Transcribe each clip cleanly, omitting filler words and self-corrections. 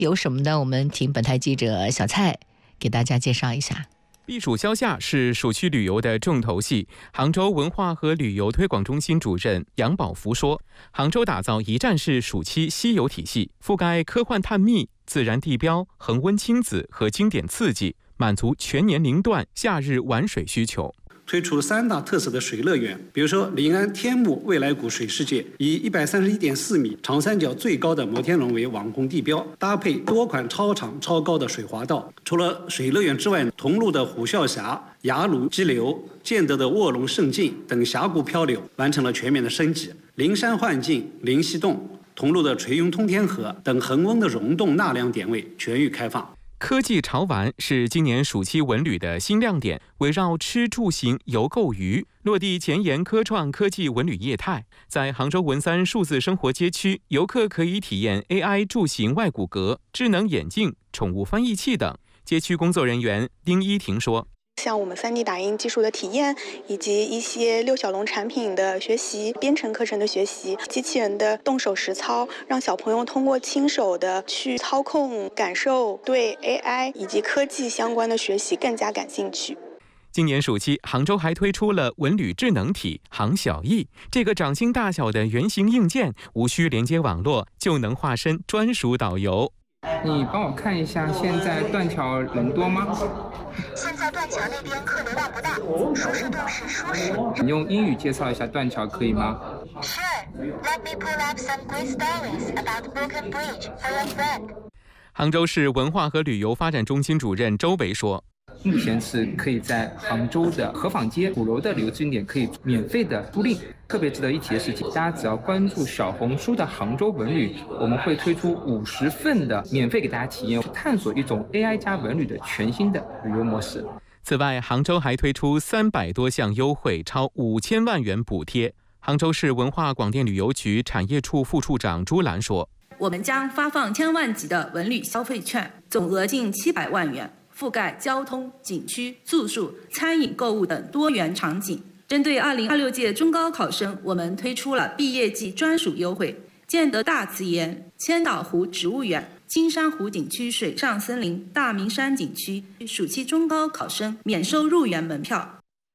有什么呢？我们请本台记者小蔡给大家介绍一下。 避暑消夏是暑期旅游的重头戏。杭州文化和旅游推广中心主任杨宝福说，杭州打造一站式暑期西游体系，覆盖科幻探秘、自然地标、恒温亲子和经典刺激，满足全年龄段夏日玩水需求。 推出了3大特色的水乐园，比如说临安天目未来谷水世界，以131.4米、长三角最高的摩天轮为网红地标，搭配多款超长超高的水滑道。除了水乐园之外，桐庐的虎啸峡、雅鲁激流、建德的卧龙胜境等峡谷漂流完成了全面的升级。灵山幻境、灵溪洞、桐庐的垂云通天河等恒温的溶洞纳凉点位全域开放。 科技潮玩是今年暑期文旅的新亮点，围绕吃住行游购娱，落地前沿科创科技文旅业态。在杭州文3数字生活街区，游客可以体验 AI 住行外骨骼、智能眼镜、宠物翻译器等。街区工作人员丁一婷说， 像我们3D 打印技术的体验，以及一些6小龙产品的学习、编程课程的学习、机器人的动手实操，让小朋友通过亲手的去操控、感受，对 AI 以及科技相关的学习更加感兴趣。 今年暑期，杭州还推出了文旅智能体杭小艺，这个掌心大小的圆形硬件，无需连接网络就能化身专属导游。 你帮我看一下，现在断桥人多吗？ 现在断桥那边客流量不大，舒适度是舒适。 你用英语介绍一下断桥可以吗？ Sure, let me pull up some great stories about Broken Bridge for your friend. 杭州市文化和旅游发展中心主任周维说， 目前是可以在杭州的河坊街、鼓楼的旅游景点可以免费的租赁。特别值得一提的事情，大家只要关注小红书的杭州文旅，我们会推出50份的免费给大家体验，探索一种 AI 加文旅的全新的旅游模式。 此外，杭州还推出300多项优惠，超5000万元补贴。杭州市文化广电旅游局产业处副处长朱兰说， 我们将发放千万级的文旅消费券，总额近700万元，覆盖交通、景区、住宿、餐饮、购物等多元场景。针对2026届中高考生，我们推出了毕业季专属优惠，建德大慈岩、千岛湖植物园、金山湖景区水上森林、大明山景区暑期中高考生免收入园门票。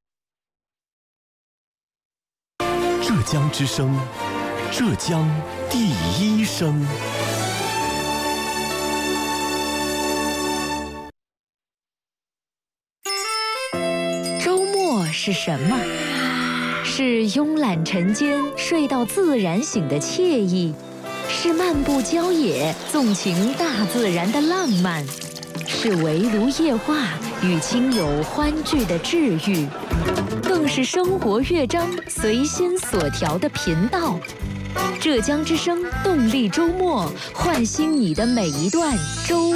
浙江之声，浙江第一声。 周末是什么？是慵懒晨间、睡到自然醒的惬意，是漫步郊野、纵情大自然的浪漫，是围炉夜话、与亲友欢聚的治愈，更是生活乐章随心所调的频道。浙江之声动力周末，唤醒你的每一段周